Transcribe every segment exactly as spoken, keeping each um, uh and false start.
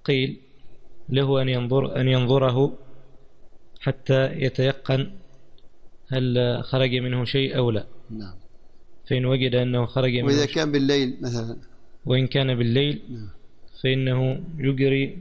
قيل له أن ينظر أن ينظره حتى يتيقن هل خرج منه شيء أو لا. نعم. فإن وجد أنه خرج منه وإذا كان بالليل مثلا، وإن كان بالليل نعم. فإنه يجري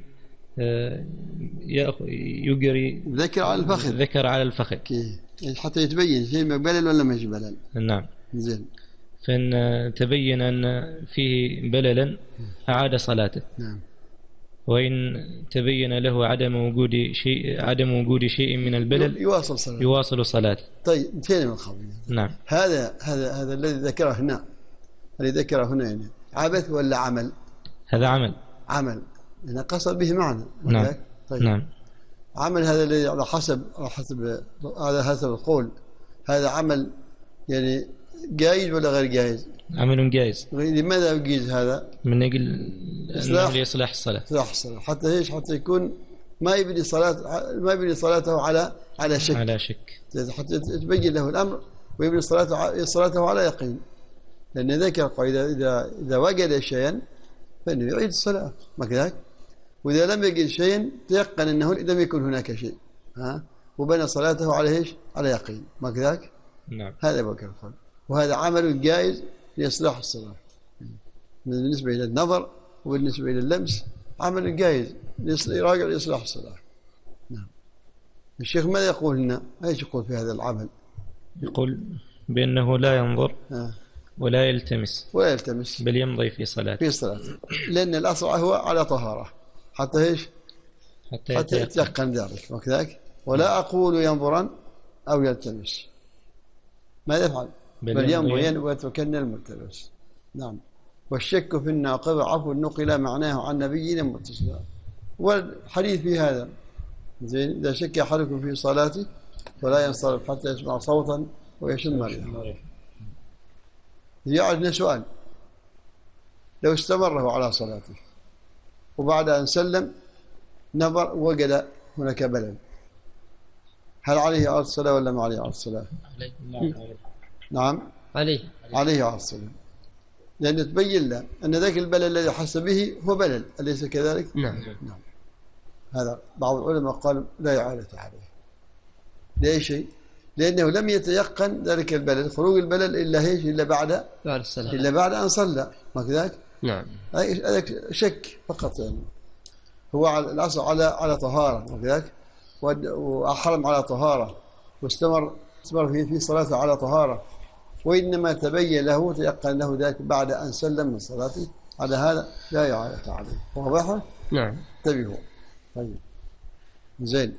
يجري ذكر على الفخذ ذكر على الفخذ حتى يتبين شيء بلل ولا مش بلل. نعم. زين. فإن تبين أن فيه بللا أعاد صلاته. نعم. وإن تبين له عدم وجود شيء عدم وجود شيء من البلل يواصل صلاته. يواصل صلاته. طيب فين من الخبر؟ نعم. هذا هذا هذا الذي ذكره هنا، الذي ذكره هنا يعني عبث ولا عمل؟ هذا عمل. عمل لأن قصد به معنى. نعم. طيب. نعم. عمل هذا الذي على حسب على حسب هذا حسب القول، هذا عمل يعني جائز ولا غير جائز؟ عمل جائز. لماذا يجيز هذا؟ من أجل أنه لإصلاح الصلاة. إصلاح الصلاة حتى إيش؟ حتى يكون ما يبني صلاة ما يبني صلاته على على شك. على شك. حتى تبين له الأمر ويبني صلاته صلاته على يقين. لأن ذكر إذا إذا إذا وجد شيئا فإنه يعيد الصلاة ما كذاك. وإذا لم يجد شيئا تيقن أنه لم يكن هناك شيء، ها، وبنى صلاته على إيش؟ على يقين ما كذاك. نعم. هذا بكر القول، وهذا عمل جائز لإصلاح الصلاة. بالنسبة إلى النظر وبالنسبة إلى اللمس عمل جائز راجع لإصلاح الصلاة. نعم. الشيخ ماذا يقول لنا؟ ايش يقول في هذا العمل؟ يقول بأنه لا ينظر آه. ولا يلتمس ولا يلتمس بل يمضي في صلاته. في صلاته، لأن الأصل هو على طهارة حتى ايش؟ حتى, حتى يتيقن ذلك وكذلك. ولا أقول ينظرا أو يلتمس، ماذا يفعل؟ بل, بل يمضي ويتركن الملتبس. نعم. والشك في الناقض عفو نقل معناه عن نبينا متصلا. والحديث في هذا زين. إذا شك أحدكم في صلاته فلا ينصرف حتى يسمع صوتا ويشم ريحا. يعرضنا سؤال: لو استمر على صلاته وبعد أن سلم نظر وجد هناك بلل، هل عليه إعادة الصلاة ولا ما عليه إعادة الصلاة؟ نعم عليه عليه إعادة الصلاة، لأن تبين له أن ذاك البلل الذي حس به هو بلل، أليس كذلك؟ نعم. نعم. هذا بعض العلماء قال لا إعادة عليه. لأي شيء؟ لأنه لم يتيقن ذلك البلل، خروج البلل إلا هيش إلا بعد بعد الصلاة، إلا بعد أن صلى ما كذلك؟ نعم. هذا شك فقط يعني. هو على الأصل على على طهارة ما كذلك، وأحرم على طهارة واستمر استمر في في صلاته على طهارة، وإنما تبين له تيقن له ذلك بعد أن سلم من صلاته، على هذا لا إعادة عليه. واضح؟ نعم. انتبهوا. طيب زين.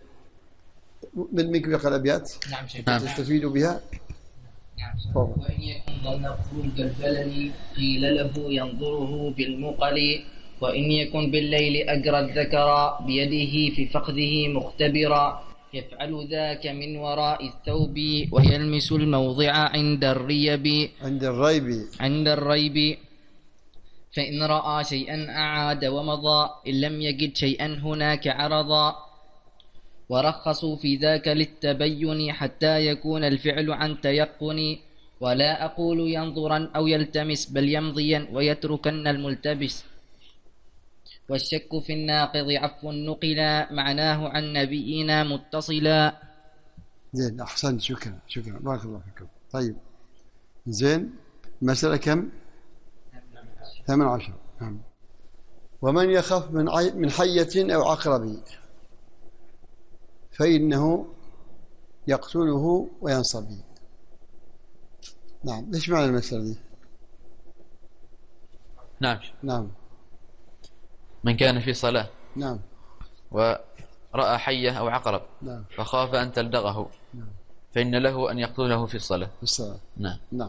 من منكم يقرأ الأبيات؟ نعم شيخ. تستفيدوا بها؟ نعم. وإن يكن ظن خروج البلل قيل له ينظره بالمقل، وإن يكن بالليل أجرى الذكر بيده في فخذه مختبرا، يفعل ذاك من وراء الثوب ويلمس الموضع عند الريب عند الريب عند الريب فإن رأى شيئا أعاد ومضى، إن لم يجد شيئا هناك عرضا. ورخصوا في ذاك للتبين حتى يكون الفعل عن تيقن، ولا أقول ينظرا أو يلتمس بل يمضيا ويتركن الملتبس. والشك في الناقض عفو نقلا معناه عن نبينا متصلا. زين. أحسنت. شكرا شكرا بارك الله فيكم. طيب زين. مسألة كم؟ ثمان عشر. نعم. ومن يخاف من من حية أو عقرب فإنه يقتله وينصبي. نعم. إيش معنى المسألة دي؟ نعم. نعم. من كان في صلاة نعم ورأى حية أو عقرب نعم فخاف أن تلدغه نعم فإن له أن يقتله في الصلاة. في الصلاة. نعم. نعم.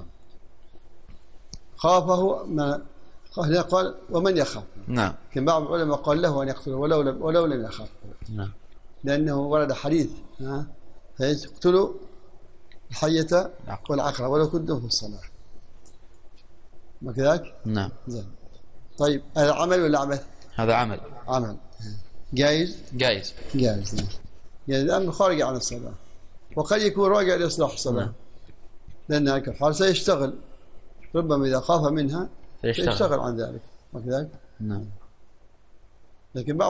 خافه ما قال ومن يخاف. نعم. كان بعض العلماء قال له أن يقتله ولو لم ولو لم يخاف. نعم. لأنه ورد حديث ها يقتلوا الحية والعقرب ولو كنتم في الصلاة ما كذلك؟ نعم. زين. طيب هذا عمل ولا عبث؟ هذا عمل. عمل جائز؟ جائز. جائز. يعني الأمر خارج عن الصلاة، وقد يكون راجع لإصلاح الصلاة. نعم. لأن هذا الحال سيشتغل، ربما إذا خاف منها سيشتغل, سيشتغل عن ذلك ما كذلك؟ نعم. لكن بعض